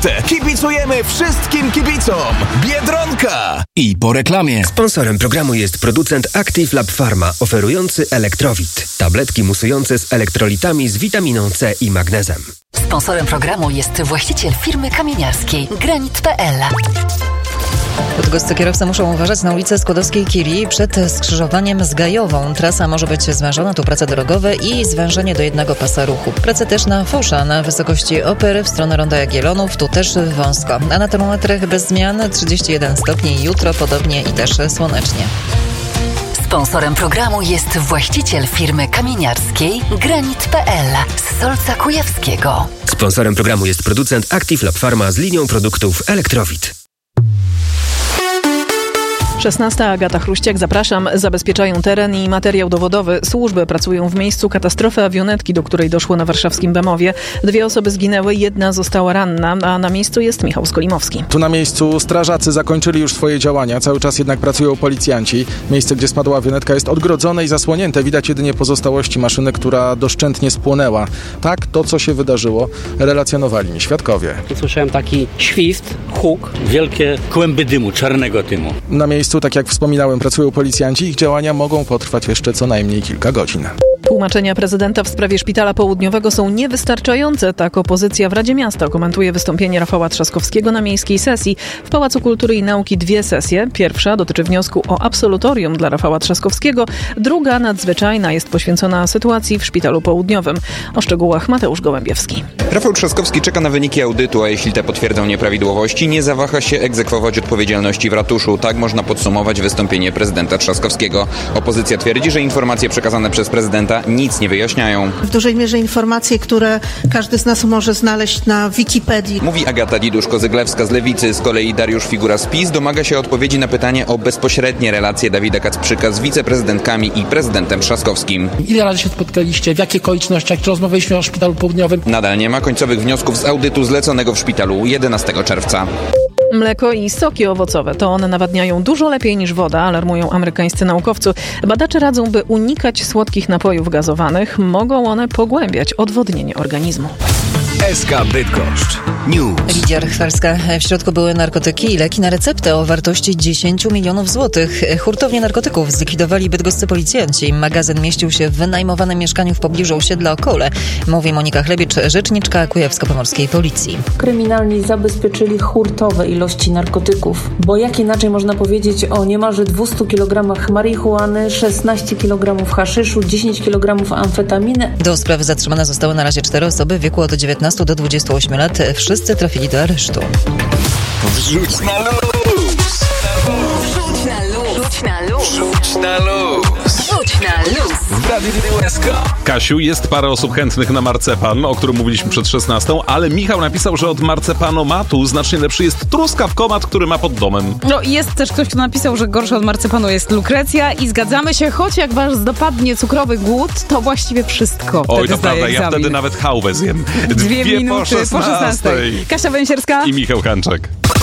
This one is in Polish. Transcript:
minutę kibicujemy wszystkim kibicom. Biedronka! I po reklamie. Sponsorem programu jest producent Active Lab Pharma, oferujący Elektrowit. Tabletki musujące z elektrolitami z witaminą C i magnezem. Sponsorem programu jest właściciel firmy kamieniarskiej Granit.pl. Bydgoscy kierowcy muszą uważać na ulicę Skłodowskiej-Curie przed skrzyżowaniem z Gajową. Trasa może być zwężona, tu prace drogowe i zwężenie do jednego pasa ruchu. Prace też na Fosza, na wysokości Opery w stronę Ronda Jagiellonów, tu też wąsko. A na termometrach bez zmian 31 stopni, jutro podobnie i też słonecznie. Sponsorem programu jest właściciel firmy kamieniarskiej Granit.pl z Solca Kujawskiego. Sponsorem programu jest producent Active Lab Pharma z linią produktów Elektrowit. 16. Agata Chruściak, zapraszam. Zabezpieczają teren i materiał dowodowy. Służby pracują w miejscu katastrofy awionetki, do której doszło na warszawskim Bemowie. 2 osoby zginęły, 1 została ranna, a na miejscu jest Michał Skolimowski. Tu na miejscu strażacy zakończyli już swoje działania. Cały czas jednak pracują policjanci. Miejsce, gdzie spadła awionetka, jest odgrodzone i zasłonięte. Widać jedynie pozostałości maszyny, która doszczętnie spłonęła. Tak, to co się wydarzyło, relacjonowali mi świadkowie. Słyszałem taki świst, huk, wielkie kłęby dymu, czarnego dymu. Na miejscu, tak jak wspominałem, pracują policjanci. Ich działania mogą potrwać jeszcze co najmniej kilka godzin. Tłumaczenia prezydenta w sprawie Szpitala Południowego są niewystarczające. Tak opozycja w Radzie Miasta komentuje wystąpienie Rafała Trzaskowskiego na miejskiej sesji. W Pałacu Kultury i Nauki 2 sesje. Pierwsza dotyczy wniosku o absolutorium dla Rafała Trzaskowskiego. Druga, nadzwyczajna, jest poświęcona sytuacji w Szpitalu Południowym. O szczegółach Mateusz Gołębiewski. Rafał Trzaskowski czeka na wyniki audytu, a jeśli te potwierdzą nieprawidłowości, nie zawaha się egzekwować odpowiedzialności w ratuszu. Tak można podsumować wystąpienie prezydenta Trzaskowskiego. Opozycja twierdzi, że informacje przekazane przez prezydenta nic nie wyjaśniają. W dużej mierze informacje, które każdy z nas może znaleźć na Wikipedii. Mówi Agata Diduszko-Zyglewska z Lewicy. Z kolei Dariusz Figura z PiS domaga się odpowiedzi na pytanie o bezpośrednie relacje Dawida Kacprzyka z wiceprezydentkami i prezydentem Trzaskowskim. Ile razy się spotkaliście? W jakich okolicznościach? Czy rozmawialiśmy o Szpitalu Południowym? Nadal nie ma końcowych wniosków z audytu zleconego w szpitalu 11 czerwca. Mleko i soki owocowe to one nawadniają dużo lepiej niż woda, alarmują amerykańscy naukowcy. Badacze radzą, by unikać słodkich napojów gazowanych. Mogą one pogłębiać odwodnienie organizmu. SK Bydgoszcz News. Lidia Rychwalska. W środku były narkotyki i leki na receptę o wartości 10 milionów złotych. Hurtownię narkotyków zlikwidowali bydgoscy policjanci. Magazyn mieścił się w wynajmowanym mieszkaniu w pobliżu osiedla Okole. Mówi Monika Chlebicz, rzeczniczka Kujawsko-Pomorskiej Policji. Kryminalni zabezpieczyli hurtowe ilości narkotyków, bo jak inaczej można powiedzieć o niemalże 200 kg marihuany, 16 kg haszyszu, 10 kg amfetaminy. Do sprawy zatrzymane zostały na razie 4 osoby w wieku od 19 do 28 lat. Wszyscy trafili do aresztu. Wrzuć na luz! Rzuć na luz! Rzuć na luz! Rzuć na luz! Rzuć na luz! W Radiu SK. Kasiu, jest parę osób chętnych na marcepan, o którym mówiliśmy przed 16, ale Michał napisał, że od marcepanomatu znacznie lepszy jest truskawkomat, który ma pod domem. No i jest też ktoś, kto napisał, że gorszy od marcepanu jest lukrecja i zgadzamy się, choć jak was dopadnie cukrowy głód, to właściwie wszystko. Oj, to prawda, ja wtedy nawet chałwę zjem. 2 minuty po 16. Kasia Węsierska i Michał Hanczek.